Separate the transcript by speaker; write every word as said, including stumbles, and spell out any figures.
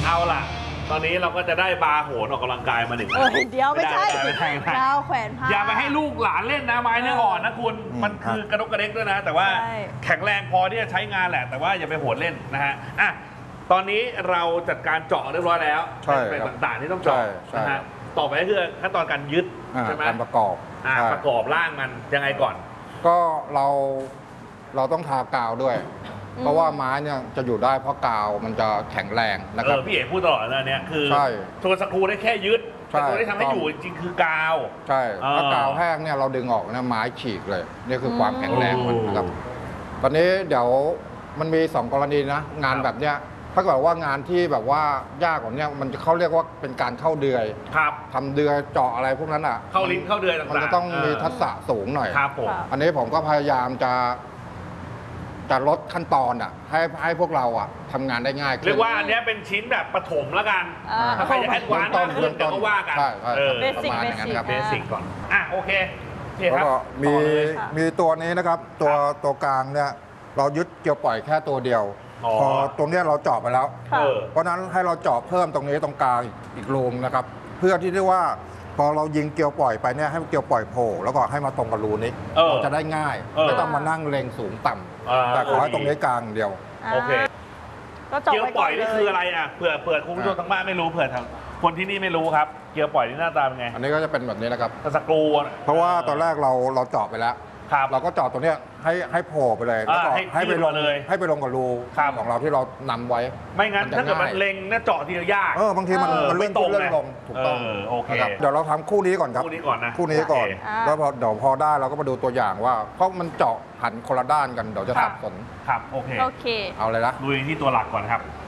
Speaker 1: เอาล่ะตอนนี้เราก็จะได้บาร์โหนออกกำลังกายมาหนึ่ง
Speaker 2: เออเดี๋ยวไม่ใช่
Speaker 1: ไม่ใช่ไม่ใช่
Speaker 2: ดาวแขวนผ้า
Speaker 1: อย่าไปให้ลูกหลานเล่นนะไม้เนื้ออ่อนนะคุณมันคือกระดกกระเด็กด้วยนะแต่ว่า
Speaker 2: ใช่
Speaker 1: แข็งแรงพอที่จะใช้งานแหละแต่ว่าอย่าไปโหดเล่นนะฮะอ่ะตอนนี้เราจัดการเจาะเรียบร้อยแล้ว
Speaker 3: ใช่
Speaker 1: เป็น
Speaker 3: ครับ
Speaker 1: ต่างๆที่ต้องเจาะ
Speaker 3: ใช่ใช่
Speaker 1: นะฮะต่อไปก็คือขั้นตอนการยึด
Speaker 3: อ่า
Speaker 1: ใช่ไหม
Speaker 3: การประกอบ
Speaker 1: อ่า
Speaker 3: ใช่
Speaker 1: ประกอบร่างมันยังไงก่อน
Speaker 3: ก็เราเราต้องทากาวด้วย เพราะว่าไม้เนี่ยจะอยู่ได้เพราะกาวมันจะแข็งแรงนะ
Speaker 1: เอ
Speaker 3: ครับ
Speaker 1: อพี่เอกพูดตลอดนะเนี่ยคือ
Speaker 3: ใช่
Speaker 1: ตัวสกรูได้แค่ยึด
Speaker 3: ใช่
Speaker 1: แต่ตัวที่ทำให้
Speaker 3: ต้อง
Speaker 1: อยู่จริงๆคือกาว
Speaker 3: ใช่
Speaker 1: อ่า
Speaker 3: ถ้ากาวแห้งเนี่ยเราดึงออกนะไม้ฉีกเลยนี่คือความแข็งแรงมันนะครับ
Speaker 1: โอ้
Speaker 3: ตอนนี้เดี๋ยวมันมีสองกรณีนะงานแบบเนี้ยถ้าเกิดว่างานที่แบบว่ายากกว่านี้มันจะเขาเรียกว่าเป็นการเข้าเดือย
Speaker 1: ครับ
Speaker 3: ทำเดือยเจาะอะไรพวกนั้นอ่ะ
Speaker 1: เข้าลิ้นเข้าเดือยต่างๆ
Speaker 3: มันจะต้องมี
Speaker 1: เออ
Speaker 3: ทักษะสูงหน่อย
Speaker 1: ครับผม
Speaker 2: ครับ
Speaker 3: อันนี้ผมก็พยายามจะจะลดขั้นตอนอ่ะ ให้ให้พวกเราอ่ะทำงานได้ง่ายขึ้น
Speaker 1: เรียกว่าอันเนี้ยเป็นชิ้นแบบปฐมแล้วกัน
Speaker 2: อ่า
Speaker 1: ถ้าใครจะแอดวานซ์มากขึ้นเดี๋ยวก็ว่ากัน
Speaker 3: ใช่ใช่
Speaker 1: เออ
Speaker 2: เบสิก
Speaker 3: ประมาณอย่างนั้นครับ
Speaker 1: เบสิกก่อน อ่ะโอเคโอเคค
Speaker 3: แล้
Speaker 1: รับ
Speaker 3: วก็มี
Speaker 1: ต่อเลย
Speaker 2: ค่ะ
Speaker 3: มีตัวนี้นะครับ ตัวตัวกลางเนี่ย เรายึดเกี่ยวปล่อยแค่ตัวเดียว
Speaker 1: อ๋อ
Speaker 3: พอตรงเนี้ยเราเจาะไปแล้ว
Speaker 2: ค่ะ
Speaker 1: เออ
Speaker 3: เพราะฉะนั้นให้เราเจาะเพิ่มตรงนี้ตรงกลางอีกรูมนะครับ เพื่อที่ได้ว่าพอเรายิงเกลียวปล่อยไปเนี่ยให้เกลียวปล่อยโผล่แล้วก็ให้มาตรงกับรูนี้
Speaker 1: เออ
Speaker 3: เราจะได้ง่าย
Speaker 1: เออ
Speaker 3: ไม่ต้องมานั่งเล็งสูงต่ำ
Speaker 1: อ่า
Speaker 3: แต่ขอให้ตรงนี้กลางเดียว
Speaker 1: โอเค
Speaker 2: ก็จบ
Speaker 1: เกี๊ยว
Speaker 2: ไป
Speaker 1: ป
Speaker 2: ก่
Speaker 1: ล่
Speaker 2: อ
Speaker 1: อย
Speaker 2: นเล
Speaker 1: นี่
Speaker 2: ย
Speaker 1: คืออะไรอ่ะเผื่อเผื่อคุณผู้ชมทางบ้านไม่รู้เผื่อทางคนที่นี่ไม่รู้ครับ เกี๊ยวปล่อยนี่หน้าตาเป็นไง
Speaker 3: อันนี้ก็จะเป็นแบบนี้นะครับ
Speaker 1: สกรูอะ
Speaker 3: เพราะว่าตอนแรกเราเราเจาะไปแล้ว
Speaker 1: ครับ
Speaker 3: เราก็เจาะตรงเนี้ยให้ให้โผล่ไปเลยแล้วก็
Speaker 1: อ่าให้
Speaker 3: ให้ไปลง
Speaker 1: ยื่นมาเลย
Speaker 3: ให้ไปลงกับรู
Speaker 1: ครับ
Speaker 3: ของเราที่เรานำไว้
Speaker 1: ไม่งั้น
Speaker 3: มันจะ
Speaker 1: ถ้าเกิดมัน
Speaker 3: ง่าย
Speaker 1: เล็งเนี่ยเจาะทีเดียวยาก
Speaker 3: เออบางทีมัน
Speaker 1: เออ
Speaker 3: มันเลื่อน
Speaker 1: ไม่ตรง
Speaker 3: ขึ้นเลื่อนลง
Speaker 1: ไง
Speaker 3: ถูกต้อง
Speaker 1: เออโอเค
Speaker 3: นะครับเดี๋ยวเราทำคู่นี้ก่อนครับ
Speaker 1: คู่นี้ก่อนนะ
Speaker 3: คู่นี้ก่อน
Speaker 1: โอเค
Speaker 2: อ่า
Speaker 3: แล้วพอเดี๋ยวพอได้เราก็มาดูตัวอย่างว่า เพราะมันเจาะหันคนละด้านกันเดี๋ยวจะ
Speaker 1: ครั
Speaker 3: สั
Speaker 1: บ
Speaker 3: บสน
Speaker 1: ครับโอเค
Speaker 2: โอเค
Speaker 3: เอาเลยนะ
Speaker 1: ลุยที่ตัวหลักก่อนครับ